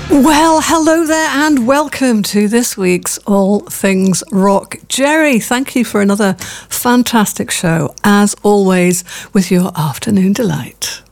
Well, hello there and welcome to this week's All Things Rock. Jerry, thank you for another fantastic show, as always, with your afternoon delight.